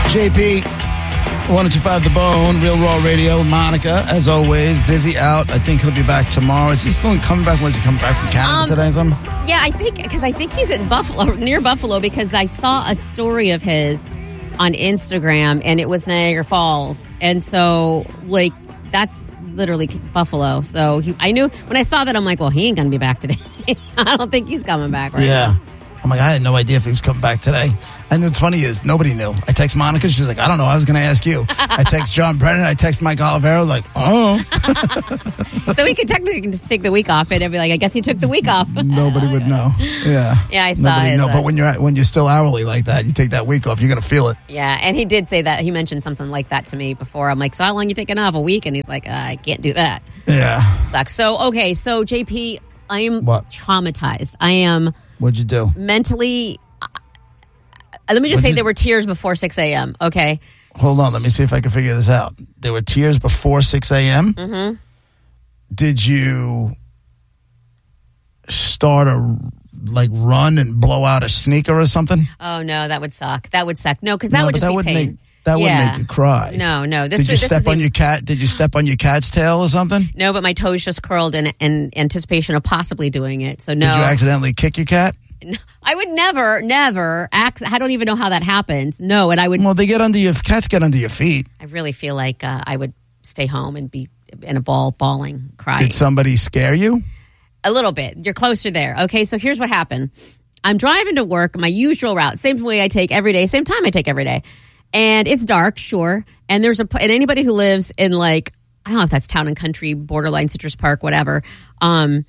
JP, 102.5 The Bone, Real Raw Radio. Monica, as always. Dizzy out. I think he'll be back tomorrow. Is he still coming back? Was he coming back from Canada today or something? Yeah, I think he's in Buffalo, near Buffalo, because I saw a story of his on Instagram, and it was Niagara Falls. And so, like, that's literally Buffalo. So I knew when I saw that, I'm like, well, he ain't going to be back today. I don't think he's coming back right now. I'm like, I had no idea if he was coming back today. And what's funny is nobody knew. I text Monica. She's like, I don't know. I was going to ask you. I text John Brennan. I text Mike Olivero. Like, oh. So he could technically just take the week off, and I'd be like, I guess he took the week off. Nobody would know. Yeah. Yeah, I saw it. But when you're still hourly like that, you take that week off, you're going to feel it. Yeah, and he did say that. He mentioned something like that to me before. I'm like, so how long you taking off? A week? And he's like, I can't do that. Yeah. Sucks. So, okay. So, JP, I am traumatized. I am. What'd you do? Mentally. Let me just say there were tears before 6 a.m., okay? Hold on. Let me see if I can figure this out. There were tears before 6 a.m.? Mm-hmm. Did you start run and blow out a sneaker or something? Oh, no, that would suck. No, because that would just be pain. That would make you cry. No. Did you step on your cat? Did you step on your cat's tail or something? No, but my toes just curled in anticipation of possibly doing it. So no. Did you accidentally kick your cat? I would never. I don't even know how that happens. No, and I would. Well, cats get under your feet. I really feel like I would stay home and be in a bawling, crying. Did somebody scare you? A little bit. You're closer there. Okay, so here's what happened. I'm driving to work, my usual route, same way I take every day, same time I take every day. And it's dark, sure. And and anybody who lives in, like, I don't know if that's Town and Country, borderline Citrus Park, whatever. And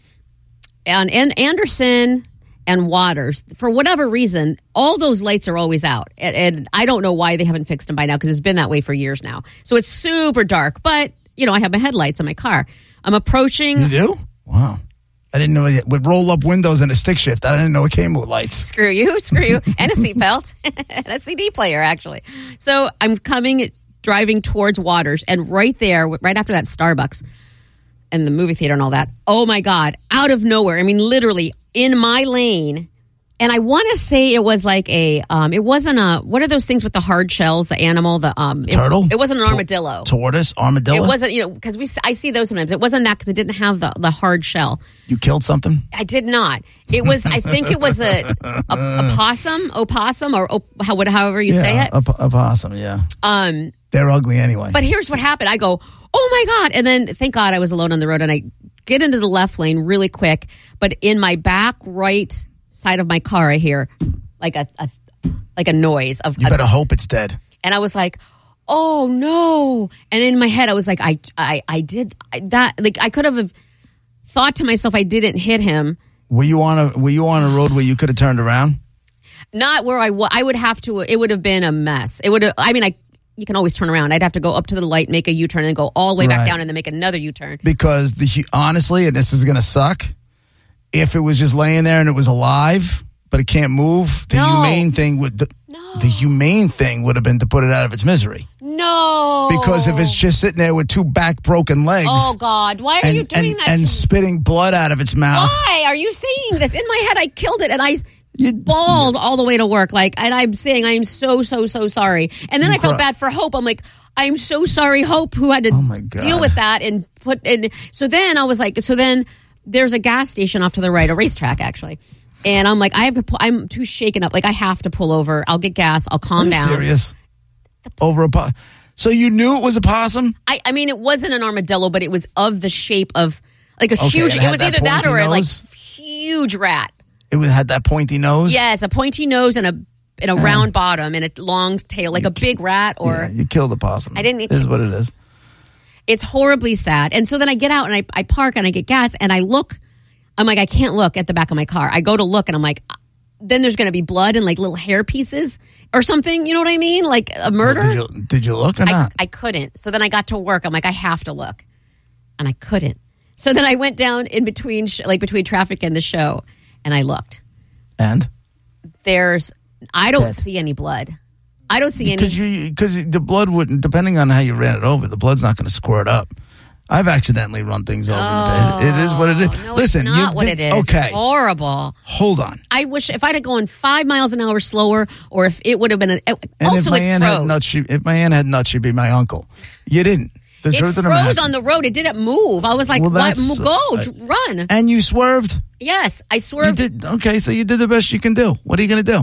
Anderson and Waters, for whatever reason, all those lights are always out. And I don't know why they haven't fixed them by now, because it's been that way for years now. So it's super dark. But, I have my headlights on my car. I'm approaching. You do? Wow. I didn't know it would roll up windows and a stick shift. I didn't know it came with lights. Screw you. And a seatbelt. And a CD player, actually. So I'm driving towards Waters. And right there, right after that Starbucks and the movie theater and all that, oh my God, out of nowhere. I mean, literally in my lane. And I want to say it was like it wasn't what are those things with the hard shells, the animal, turtle? It wasn't an armadillo. Tortoise? Armadillo? It wasn't, because I see those sometimes. It wasn't that, because it didn't have the hard shell. You killed something? I did not. It was, I think it was a opossum, or however you say it. Opossum, yeah. They're ugly anyway. But here's what happened. I go, oh my God. And then, thank God, I was alone on the road, and I get into the left lane really quick. But in my back right side of my car, I hear like a noise of. You better hope it's dead. And I was like, oh no! And in my head, I was like, I did that. Like, I could have thought to myself, I didn't hit him. Were you on a road where you could have turned around? Not where I would have to. It would have been a mess. It would have. I mean, you can always turn around. I'd have to go up to the light, make a U-turn, and go all the way back down, and then make another U-turn. Because honestly, and this is going to suck, if it was just laying there and it was alive, but it can't move, the humane thing would have been to put it out of its misery. No. Because if it's just sitting there with two back broken legs. Oh, God. Why are you doing that? And spitting blood out of its mouth. Why are you saying this? In my head, I killed it, and I bawled all the way to work. And I'm saying, I am so, so, so sorry. And then I felt bad for Hope. I'm like, I'm so sorry, Hope, who had to deal with that. So then I was like, there's a gas station off to the right, a racetrack, actually. And I'm like, I'm too shaken up. Like, I have to pull over. I'll get gas. I'll calm down. Serious? Over a possum? So you knew it was a possum? I mean, it wasn't an armadillo, but it was of the shape of like a huge. It was either that or a huge rat. It had that pointy nose? Yes, a pointy nose and a round bottom and a long tail, like a big rat. Or you killed the possum. I didn't. It is what it is. It's horribly sad. And so then I get out and I park and I get gas and I look. I'm like, I can't look at the back of my car. I go to look and I'm like, then there's going to be blood and like little hair pieces or something. You know what I mean? Like a murder. Well, did you look or not? I couldn't. So then I got to work. I'm like, I have to look. And I couldn't. So then I went down in between, between traffic and the show, and I looked. And? I don't see any blood. I don't see any. Because the blood wouldn't, depending on how you ran it over, the blood's not going to squirt up. I've accidentally run things over in the bed. It is what it is. No, listen, it's not what it is. Okay. It's horrible. Hold on. I wish if I'd have gone 5 miles an hour slower, or if it would have been also if my aunt had nuts, if my aunt had nuts, she'd be my uncle. You didn't. It froze on the road. It didn't move. I was like, run. And you swerved? Yes, I swerved. You did, okay, so you did the best you can do. What are you going to do?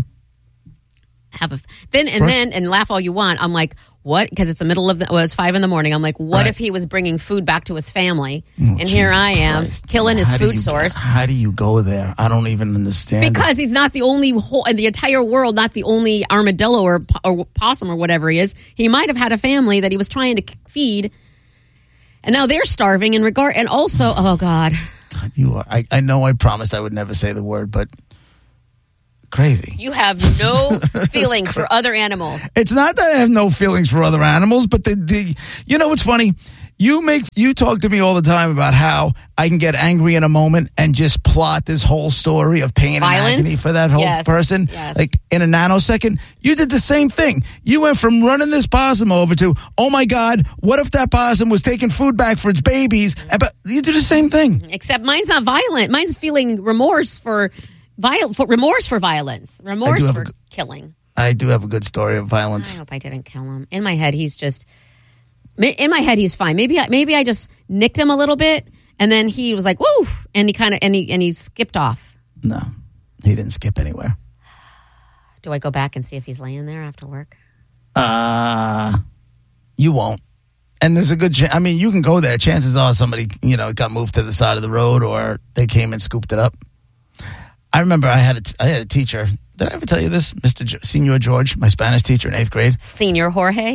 And laugh all you want. I'm like, what? Because it's the middle of it's 5 a.m. I'm like, what if he was bringing food back to his family? And here I am killing his food source. How do you go there? I don't even understand. Because he's not the only in the entire world, not the only armadillo or possum or whatever he is. He might have had a family that he was trying to feed, and now they're starving. And also, oh God, you are. I know. I promised I would never say the word, but. Crazy. You have no feelings for other animals. It's not that I have no feelings for other animals, but you know what's funny? You talk to me all the time about how I can get angry in a moment and just plot this whole story of pain Violence? and agony for that whole person. Yes. Like in a nanosecond. You did the same thing. You went from running this possum over to, oh my God, what if that possum was taking food back for its babies? But you do the same thing. Except mine's not violent. Mine's feeling remorse for violence, remorse for killing. I do have a good story of violence. I hope I didn't kill him. In my head, he's fine. Maybe I just nicked him a little bit, and then he was like, "Woo!" and he skipped off. No, he didn't skip anywhere. Do I go back and see if he's laying there after work? You won't. And there's a good chance. I mean, you can go there. Chances are somebody, got moved to the side of the road, or they came and scooped it up. I remember I had a teacher. Did I ever tell you this? Senor George, my Spanish teacher in 8th grade. Senor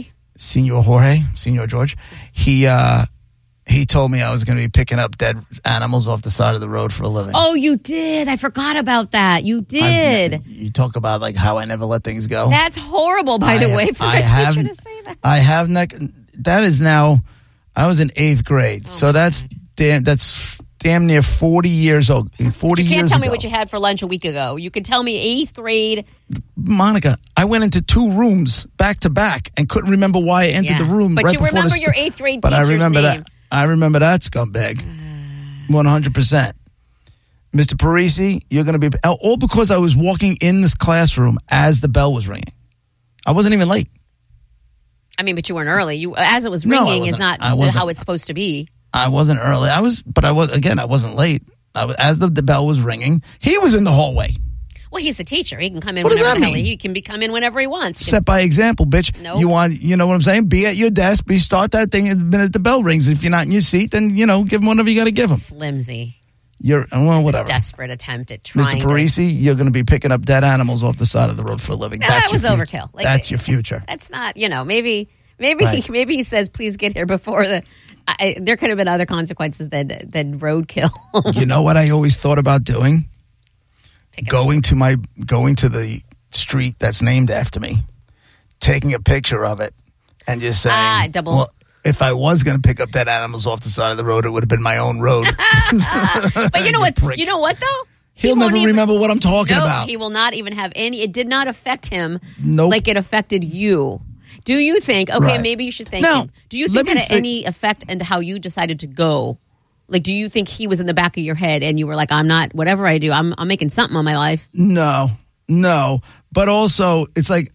George. He told me I was going to be picking up dead animals off the side of the road for a living. Oh, you did. I forgot about that. You did. You talk about like how I never let things go. That's horrible, by the way, for a teacher to say that. I have that is now, I was in 8th grade. So that's damn near 40 years old. 40 years ago. You can't tell me what you had for lunch a week ago. You can tell me 8th grade. Monica, I went into 2 rooms back to back and couldn't remember why I entered the room. But right you remember your 8th grade teacher's name. I remember that scumbag. 100%. Mr. Parisi, you're going to be... All because I was walking in this classroom as the bell was ringing. I wasn't even late. I mean, but you weren't early. As it was ringing is not how it's supposed to be. I wasn't early. I wasn't late. As the bell was ringing, he was in the hallway. Well, he's the teacher. He can come in whenever the hell he can come in whenever he wants. Set by example, bitch. Nope. You know what I'm saying? Be at your desk. Start that thing the minute the bell rings. If you're not in your seat, then give him whatever you got to give him. Flimsy. Whatever. A desperate attempt at trying. Mr. Parisi, you're going to be picking up dead animals off the side of the road for a living. That was overkill. That's your future. That's not. Maybe he says, "Please get here before the." There could have been other consequences than roadkill. You know what I always thought about doing? Going to the street that's named after me, taking a picture of it, and just saying, well, if I was going to pick up dead animals off the side of the road, it would have been my own road. But you know what? You know what though? He'll never remember what I'm talking about. He will not even have any. It did not affect him like it affected you. Do you think? Okay, maybe you should thank him. Do you think that had any effect into how you decided to go? Like, do you think he was in the back of your head and you were like, I'm not, whatever I do, I'm making something of my life? No. But also, it's like,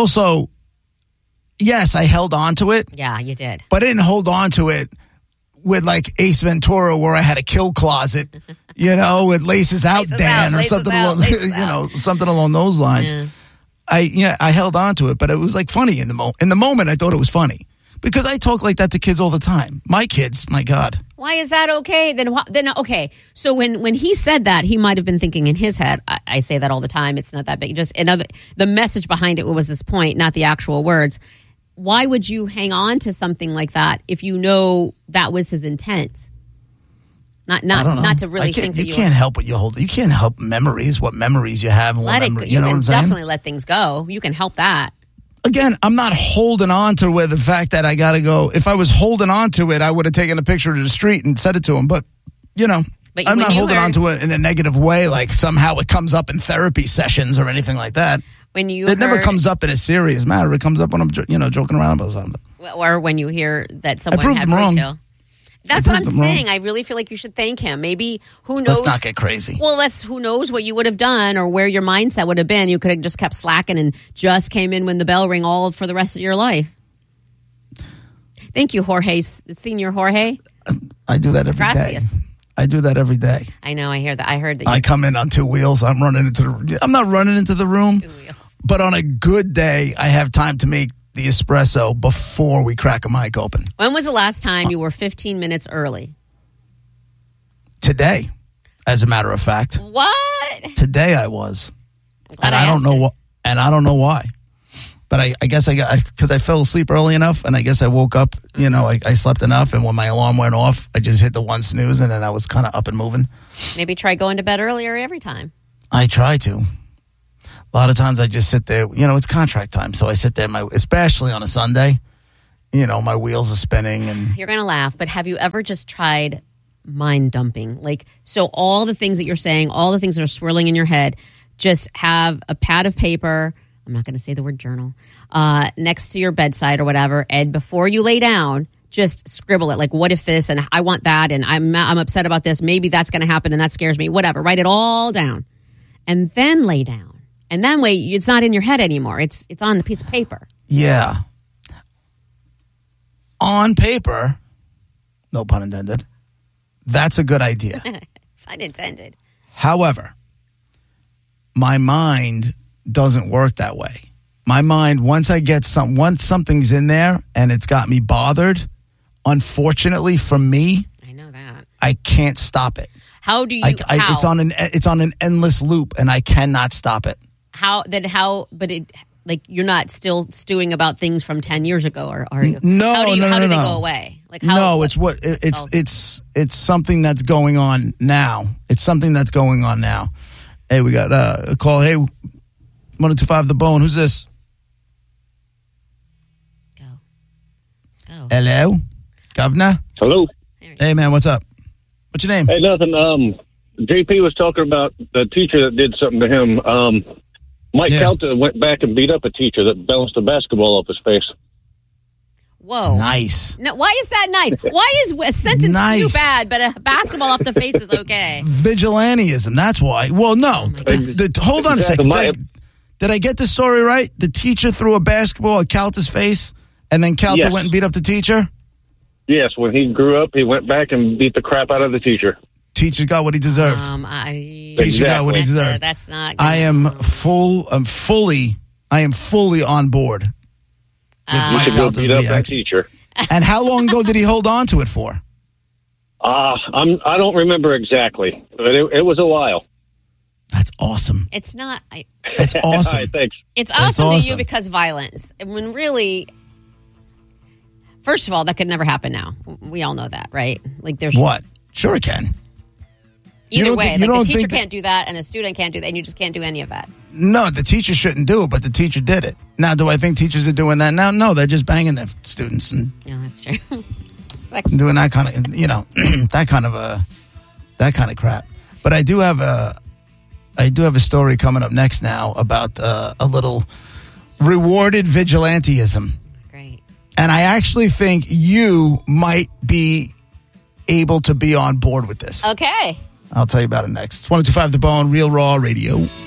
yes, I held on to it. Yeah, you did. But I didn't hold on to it with like Ace Ventura where I had a kill closet, with laces out, Dan, or something something along those lines. Yeah. I held on to it, but it was like funny in the moment. In the moment, I thought it was funny. Because I talk like that to kids all the time. My kids, my God. Why is that okay? Then okay. So when he said that, he might have been thinking in his head, I say that all the time, it's not that big. Just the message behind it was this point, not the actual words. Why would you hang on to something like that if you know that was his intent? Not to really think that you can't help what you hold. You can't help memories, what memories you have. You know what I'm saying? Definitely let things go. You can help that. Again, I'm not holding on to the fact that I got to go. If I was holding on to it, I would have taken a picture to the street and sent it to him. But, I'm not holding on to it in a negative way, like somehow it comes up in therapy sessions or anything like that. It never comes up in a serious matter. It comes up when I'm, joking around about something. Or when you hear that someone had roadkill. That's what I'm saying. I really feel like you should thank him. Maybe, who knows? Let's not get crazy. Well, who knows what you would have done or where your mindset would have been. You could have just kept slacking and just came in when the bell rang all for the rest of your life. Thank you, Jorge. Senior Jorge. I do that every day. I do that every day. I know. I hear that. I heard that. I come in on 2 wheels. I'm not running into the room. 2 wheels. But on a good day, I have time to make the espresso before we crack a mic open. When was the last time you were 15 minutes early? Today, as a matter of fact. What? Today I was. And I don't know why. But I guess because I fell asleep early enough, and I guess I woke up, I slept enough, and when my alarm went off, I just hit the 1 snooze, and then I was kind of up and moving. Maybe try going to bed earlier every time. I try to. A lot of times I just sit there, it's contract time, so I sit there, especially on a Sunday, my wheels are spinning. And you're going to laugh, but have you ever just tried mind dumping? So all the things that you're saying, all the things that are swirling in your head, just have a pad of paper, I'm not going to say the word journal, next to your bedside or whatever, and before you lay down, just scribble it. Like, what if this, and I want that, and I'm upset about this, maybe that's going to happen, and that scares me, whatever. Write it all down, and then lay down. And that way, it's not in your head anymore. It's on the piece of paper. Yeah. On paper, no pun intended, that's a good idea. Pun intended. However, my mind doesn't work that way. My mind, once something's in there and it's got me bothered, unfortunately for me, I know that, I can't stop it. How do you? It's on an endless loop, and I cannot stop it. But you're not still stewing about things from 10 years ago, or are you? No, how do they go away? It's something that's going on now. It's something that's going on now. Hey, we got a call. Hey, 1025 The Bone. Who's this? Go. Hello, Governor. Hello. Hey, man, what's up? What's your name? Hey, nothing. JP was talking about the teacher that did something to him. Mike Calta went back and beat up a teacher that bounced a basketball off his face. Whoa. Nice. No, why is that nice? Why is a sentence too bad, but a basketball off the face is okay? Vigilantism, that's why. Well, no. Hold on a second. Did I get the story right? The teacher threw a basketball at Calta's face, and then Calta went and beat up the teacher? Yes, when he grew up, he went back and beat the crap out of the teacher. Teacher got what he deserved. Teacher got what he deserved. That's not. I am fully on board with Mike Calta's beat up that teacher. And how long ago did he hold on to it for? I don't remember exactly, but it was a while. That's awesome. It's not. That's awesome. Right, thanks. It's awesome to you because violence. When really, first of all, that could never happen now. We all know that, right? Like there's what? Sure, it can. Either way, the teacher can't do that, and a student can't do that, and you just can't do any of that. No, the teacher shouldn't do it, but the teacher did it. Now, do I think teachers are doing that now? No, they're just banging their students and that's true. doing that kind of, that kind of crap. But I do have a story coming up next now about a little rewarded vigilantism. Great. And I actually think you might be able to be on board with this. Okay. I'll tell you about it next. It's 1025 The Bone, Real Raw Radio.